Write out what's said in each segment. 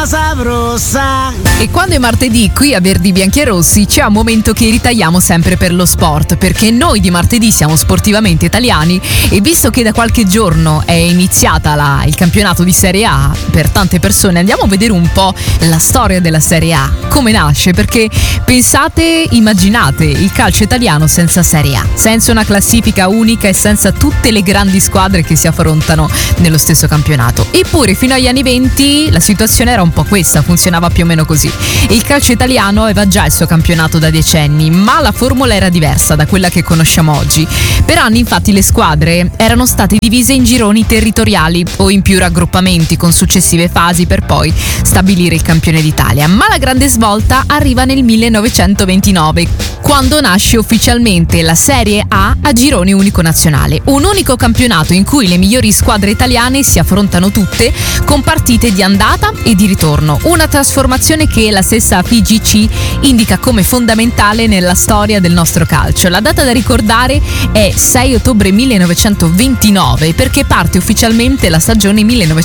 Sabrosa. E quando è martedì qui a Verdi Bianchi e Rossi c'è un momento che ritagliamo sempre per lo sport, perché noi di martedì siamo sportivamente italiani e visto che da qualche giorno è iniziata il campionato di Serie A per tante persone, andiamo a vedere un po' la storia della Serie A, come nasce, perché pensate, immaginate il calcio italiano senza Serie A, senza una classifica unica e senza tutte le grandi squadre che si affrontano nello stesso campionato. Eppure fino agli anni 20 la situazione era un po' questa, funzionava più o meno così. Il calcio italiano aveva già il suo campionato da decenni, ma la formula era diversa da quella che conosciamo oggi. Per anni infatti le squadre erano state divise in gironi territoriali o in più raggruppamenti con successive fasi per poi stabilire il campione d'Italia. Ma la grande svolta arriva nel 1929, quando nasce ufficialmente la Serie A a girone unico nazionale, un unico campionato in cui le migliori squadre italiane si affrontano tutte con partite di andata e di ritorno, una trasformazione che la stessa FIGC indica come fondamentale nella storia del nostro calcio. La data da ricordare è 6 ottobre 1929 perché parte ufficialmente la stagione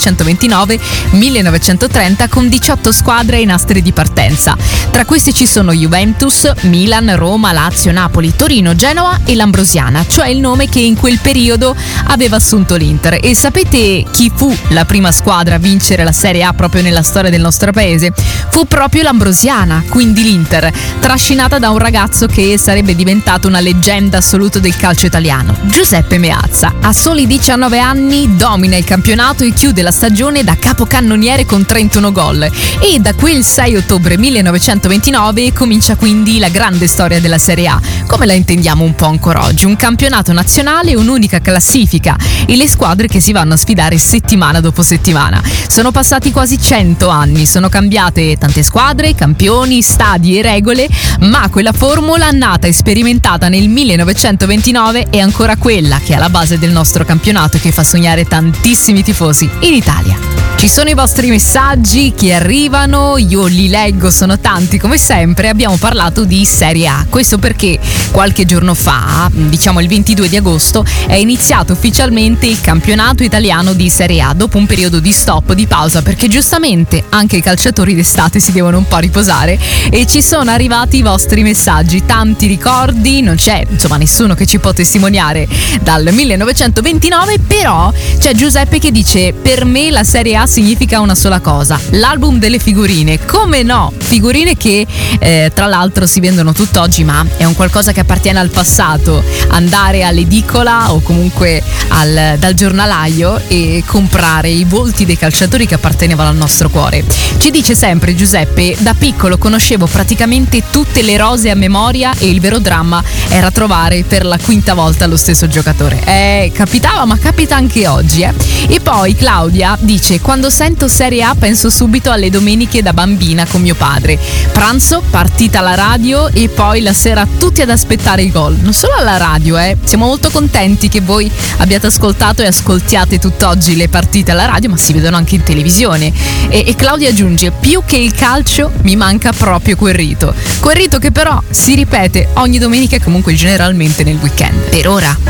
1929-1930 con 18 squadre ai nastri di partenza. Tra queste ci sono Juventus, Milan, Roma, Lazio, Napoli, Torino, Genova e l'Ambrosiana, cioè il nome che in quel periodo aveva assunto l'Inter. E sapete chi fu la prima squadra a vincere la Serie A proprio nella storia del nostro paese? Fu proprio l'Ambrosiana, quindi l'Inter, trascinata da un ragazzo che sarebbe diventato una leggenda assoluta del calcio italiano, Giuseppe Meazza. A soli 19 anni domina il campionato e chiude la stagione da capocannoniere con 31 gol. E da quel 6 ottobre 1929 comincia quindi la grande storia della Serie A, come la intendiamo un po' ancora oggi, un campionato nazionale, un'unica classifica e le squadre che si vanno a sfidare settimana dopo settimana. Sono passati quasi 100 anni, sono cambiate tante squadre, campioni, stadi e regole, ma quella formula nata e sperimentata nel 1929 è ancora quella che è alla base del nostro campionato e che fa sognare tantissimi tifosi in Italia. Ci sono i vostri messaggi che arrivano, io li leggo, sono tanti come sempre. Abbiamo parlato di Serie A, questo perché qualche giorno fa, diciamo il 22 di agosto, è iniziato ufficialmente il campionato italiano di Serie A dopo un periodo di stop, di pausa, perché giustamente anche i calciatori d'estate si devono un po' riposare e ci sono arrivati i vostri messaggi, tanti ricordi, non c'è insomma nessuno che ci può testimoniare dal 1929, però c'è Giuseppe che dice: per me la Serie A significa una sola cosa, l'album delle figurine. Come no? Figurine che tra l'altro si vendono tutt'oggi, ma è un qualcosa che appartiene al passato, andare all'edicola o comunque dal giornalaio e comprare i volti dei calciatori che appartenevano al nostro cuore. Ci dice sempre Giuseppe: da piccolo conoscevo praticamente tutte le rose a memoria e il vero dramma era trovare per la quinta volta lo stesso giocatore. Capitava, ma capita anche oggi. E poi Claudia dice: quando sento Serie A penso subito alle domeniche da bambina con mio padre, pranzo, partita alla radio e poi la sera tutti ad aspettare il gol. Non solo alla radio, siamo molto contenti che voi abbiate ascoltato e ascoltiate tutt'oggi le partite alla radio, ma si vedono anche in televisione. E Claudia aggiunge: più che il calcio mi manca proprio quel rito che però si ripete ogni domenica e comunque generalmente nel weekend. Per ora